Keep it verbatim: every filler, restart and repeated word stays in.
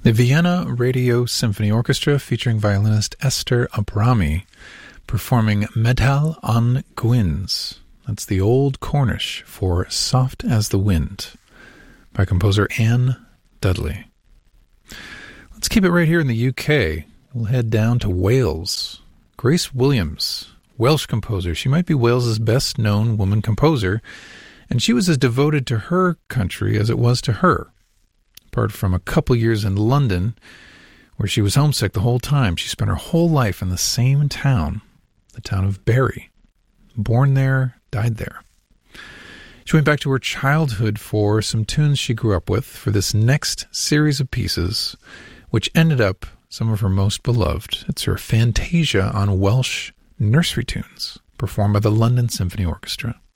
The Vienna Radio Symphony Orchestra featuring violinist Esther Abrami performing Metal an Gwynns. That's the Old Cornish for Soft as the Wind by composer Anne Dudley. Let's keep it right here in the U K. We'll head down to Wales. Grace Williams, Welsh composer. She might be Wales's best known woman composer, and she was as devoted to her country as it was to her. Apart from a couple years in London, where she was homesick the whole time, she spent her whole life in the same town, the town of Bury. Born there, died there. She went back to her childhood for some tunes she grew up with for this next series of pieces, which ended up some of her most beloved. It's her Fantasia on Welsh nursery tunes, performed by the London Symphony Orchestra.